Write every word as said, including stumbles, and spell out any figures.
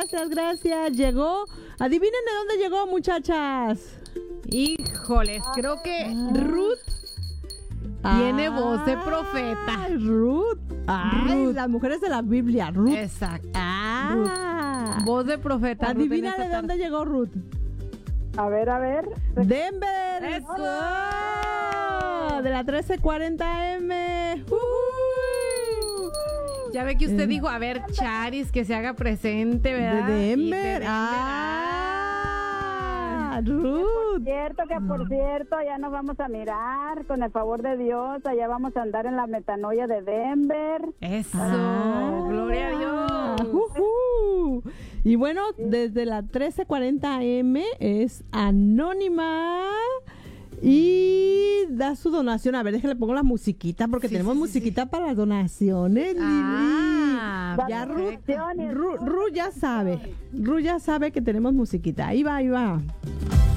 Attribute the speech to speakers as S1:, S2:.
S1: Gracias, gracias. Llegó. Adivinen de dónde llegó, muchachas.
S2: Híjoles, creo que Ruth tiene voz de profeta.
S1: Ay, Ruth. Ay,
S2: Ruth.
S1: las mujeres de la Biblia, Ruth.
S2: Exacto.
S1: Ah.
S2: Voz de profeta. Ruth,
S1: Adivina
S2: en esta
S1: de
S2: tarde.
S1: dónde llegó Ruth.
S3: A ver, a ver.
S1: Denver.
S2: ¡Eso!
S1: ¡Oh! De la trece cuarenta eme. ¡Ujú!
S2: Ya ve que usted dijo, a ver, Charis, que se haga presente,
S1: De
S2: ¿verdad? Y de
S1: Denver. Ah, Ruth.
S3: Cierto que por cierto, ya nos vamos a mirar con el favor de Dios. Allá vamos a andar en la metanoia de Denver.
S2: Eso,
S1: Ah.
S2: gloria a Dios.
S1: Ujú. Y bueno, desde la trece cuarenta eme es anónima y da su donación. A ver, déjale pongo la musiquita porque
S2: Sí,
S1: tenemos
S2: sí, sí,
S1: musiquita para las donaciones, Lili.
S2: Ah,
S1: Ya Ruth,
S3: Donaciones.
S1: Ru, Ru ya sabe, Ru ya sabe que tenemos musiquita. Ahí va, ahí va.